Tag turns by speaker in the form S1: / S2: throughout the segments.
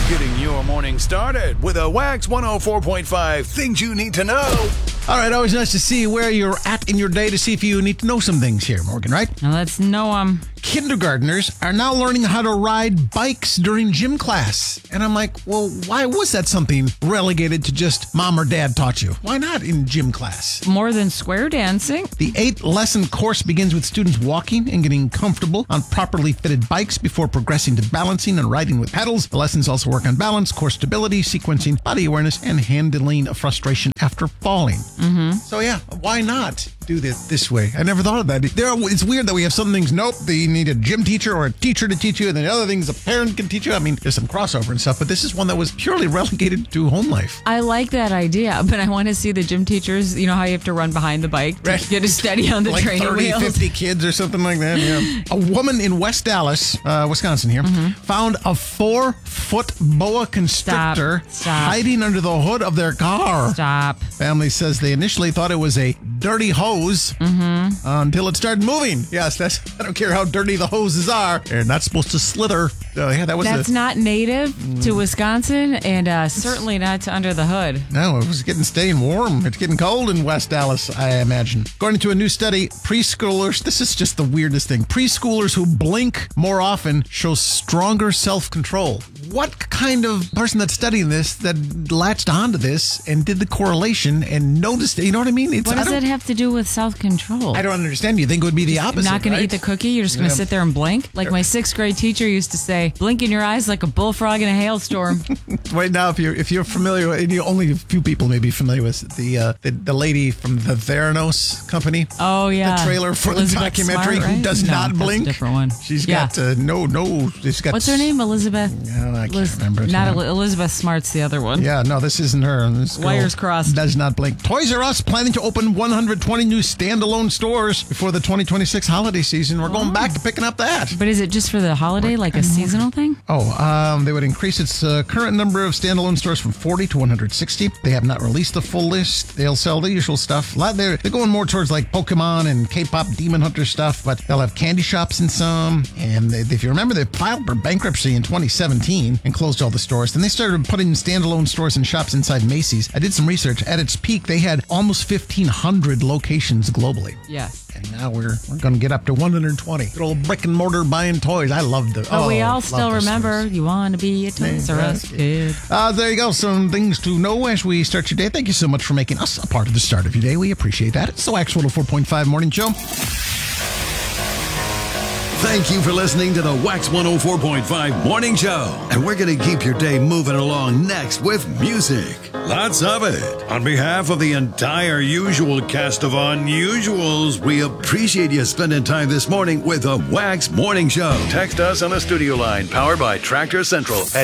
S1: Getting your morning started with a Wax 104.5 Things You Need to Know.
S2: All right, always nice to see where you're at in your day to see if you need to know some things here, Morgan, right?
S3: Now let's know them.
S2: Kindergartners are now learning how to ride bikes during gym class. And I'm like, well, why was that something relegated to just mom or dad taught you? Why not in gym class?
S3: More than square dancing.
S2: The 8-lesson course begins with students walking and getting comfortable on properly fitted bikes before progressing to balancing and riding with pedals. The lessons also work on balance, core stability, sequencing, body awareness, and handling of frustration after falling. So yeah, why not do this way? I never thought of that. It's weird that we have some things, nope, you need a gym teacher or a teacher to teach you, and then other things a parent can teach you. I mean, there's some crossover and stuff, but this is one that was purely relegated to home life.
S3: I like that idea, but I want to see the gym teachers, you know how you have to run behind the bike to get it steady on the
S2: like
S3: training
S2: 30,
S3: wheels?
S2: 50 kids or something like that, yeah. A woman in West Dallas, Wisconsin here, found a 4-foot boa constrictor hiding under the hood of their car.
S3: Stop.
S2: Family says they initially thought it was a dirty hose until it started moving. Yes, I don't care how dirty the hoses are. They're not supposed to slither. That's
S3: not native to Wisconsin and certainly not to under the hood.
S2: No, it was staying warm. It's getting cold in West Dallas, I imagine. According to a new study, preschoolers, this is just the weirdest thing. Preschoolers who blink more often show stronger self-control. What kind of person that's studying this that latched onto this and did the correlation and noticed it? You know what I mean?
S3: What does it have to do with self-control?
S2: I don't understand. You think it would be the opposite,
S3: not going
S2: right?
S3: to eat the cookie? You're just going to sit there and blink? Like my 6th grade teacher used to say, blink in your eyes like a bullfrog in a hailstorm.
S2: Right now, if you're familiar, and only a few people may be familiar with the lady from the Theranos company.
S3: Oh, yeah.
S2: The trailer for
S3: Elizabeth
S2: the documentary
S3: Smart, right?
S2: who does not blink.
S3: That's a different one.
S2: She's got she's got.
S3: What's her name? Elizabeth?
S2: I can't remember.
S3: Elizabeth Smart's the other one.
S2: Yeah, no, this isn't her. This
S3: Wires crossed.
S2: Does not blink. Toys R Us planning to open 120 new standalone stores before the 2026 holiday season. We're going back to picking up that.
S3: But is it just for the holiday, like a seasonal thing?
S2: They would increase its current number of standalone stores from 40 to 160. They have not released the full list. They'll sell the usual stuff. They're going more towards like Pokemon and K-pop Demon Hunter stuff, but they'll have candy shops in some. And if you remember, they filed for bankruptcy in 2017 and closed all the stores. Then they started putting standalone stores and shops inside Macy's. I did some research. At its peak, they had almost 1,500 locations globally.
S3: Yes.
S2: And now we're going to get up to 120. Good old brick and mortar buying toys. I love the.
S3: But we all still remember you want to be a Toys R Us kid.
S2: There you go. Some things to know as we start your day. Thank you so much for making us a part of the start of your day. We appreciate that. It's the Wax 104.5 Morning Show.
S1: Thank you for listening to the Wax 104.5 Morning Show. And we're going to keep your day moving along next with music. Lots of it. On behalf of the entire usual cast of unusuals, we appreciate you spending time this morning with the Wax Morning Show. Text us on the studio line powered by Tractor Central at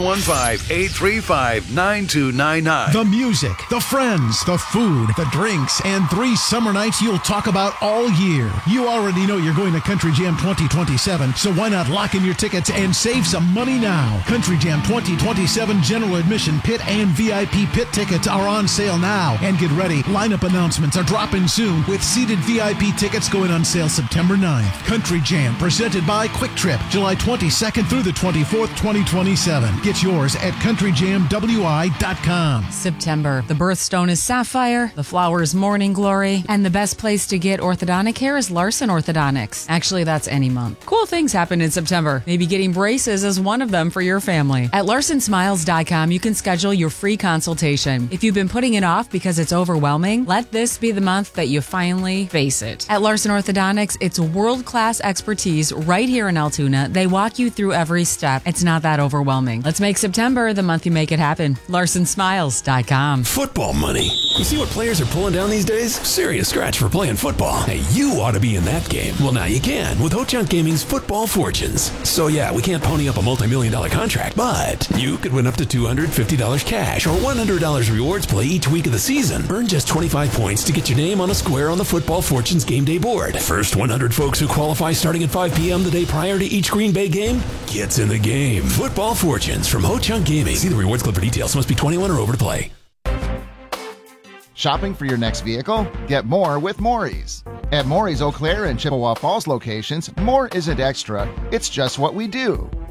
S1: 715-835-9299.
S2: The music, the friends, the food, the drinks, and 3 summer nights you'll talk about all year. You already know you're going to Country Jam 2027, so why not lock in your tickets and save some money now? Country Jam 2027 general admission pit and VIP pit tickets are on sale now. And get ready, lineup announcements are dropping soon with seated VIP tickets going on sale September 9th. Country Jam presented by Quick Trip, July 22nd through the 24th, 2027. Get yours at countryjamwi.com.
S3: September. The birthstone is sapphire, the flower is morning glory, and the best place to get orthodontic care is Larson Orthodontics. Actually, that's any month. Cool things happen in September. Maybe getting braces is one of them for your family. At LarsonSmiles.com, you can schedule your free consultation. If you've been putting it off because it's overwhelming, let this be the month that you finally face it. At Larson Orthodontics, it's world-class expertise right here in Altoona. They walk you through every step. It's not that overwhelming. Let's make September the month you make it happen. LarsonSmiles.com.
S4: Football money. You see what players are pulling down these days? Serious scratch for playing football. Hey, you ought to be in that game. Well, now you can with Ho-Chunk Gaming's Football Fortunes. So yeah, we can't pony up a multi-million-dollar contract, but you could win up to $250 cash or $100 rewards play each week of the season. Earn just 25 points to get your name on a square on the Football Fortunes game day board. First 100 folks who qualify starting at 5 p.m. the day prior to each Green Bay game gets in the game. Football Fortunes from Ho-Chunk Gaming. See the rewards club for details. Must be 21 or over to play.
S5: Shopping for your next vehicle? Get more with Maury's. At Maury's Eau Claire and Chippewa Falls locations, more isn't extra, it's just what we do.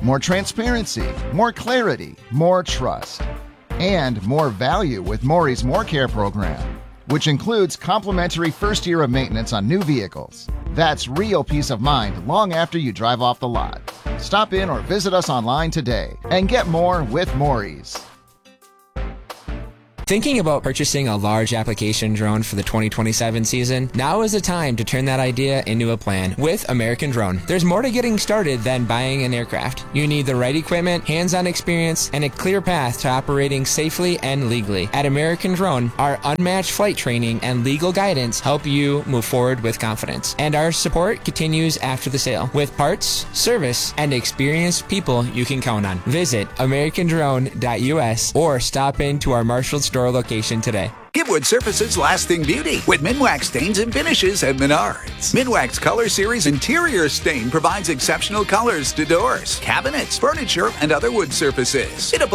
S5: more transparency, more clarity, more trust, and more value with Maury's More Care program, which includes complimentary first year of maintenance on new vehicles. That's real peace of mind long after you drive off the lot. Stop in or visit us online today and get more with Maury's.
S6: Thinking about purchasing a large application drone for the 2027 season? Now is the time to turn that idea into a plan with American Drone. There's more to getting started than buying an aircraft. You need the right equipment, hands-on experience, and a clear path to operating safely and legally. At American Drone, our unmatched flight training and legal guidance help you move forward with confidence. And our support continues after the sale with parts, service, and experienced people you can count on. Visit americandrone.us or stop into our Marshall store location today.
S7: Give wood surfaces lasting beauty with Minwax stains and finishes at Menards. Minwax Color Series Interior Stain provides exceptional colors to doors, cabinets, furniture, and other wood surfaces. It